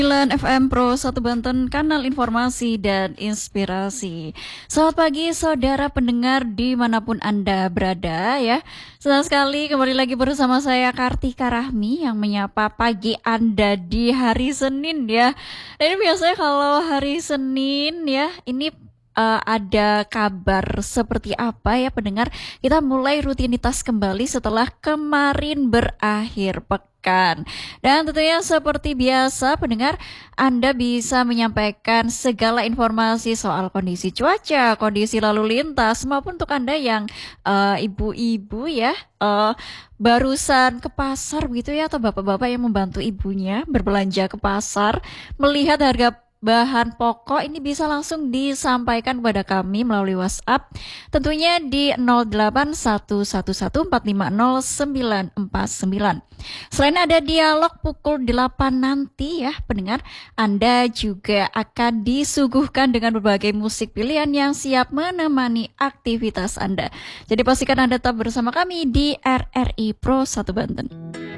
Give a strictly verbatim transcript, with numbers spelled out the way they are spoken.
sembilan F M Pro satu Banten, kanal informasi dan inspirasi. Selamat pagi saudara pendengar dimanapun Anda berada ya. Senang sekali kembali lagi bersama saya Kartika Rahmi yang menyapa pagi Anda di hari Senin ya. Dan ini biasanya kalau hari Senin ya, ini Uh, ada kabar seperti apa ya pendengar? Kita mulai rutinitas kembali setelah kemarin berakhir pekan. Dan tentunya seperti biasa pendengar, Anda bisa menyampaikan segala informasi soal kondisi cuaca, kondisi lalu lintas, maupun untuk Anda yang uh, ibu-ibu ya, uh, barusan ke pasar gitu ya, atau bapak-bapak yang membantu ibunya berbelanja ke pasar, melihat harga bahan pokok ini bisa langsung disampaikan kepada kami melalui WhatsApp tentunya di nol delapan satu satu satu empat lima nol sembilan empat sembilan. Selain ada dialog pukul delapan nanti ya pendengar, Anda juga akan disuguhkan dengan berbagai musik pilihan yang siap menemani aktivitas Anda. Jadi pastikan Anda tetap bersama kami di R R I Pro satu Banten.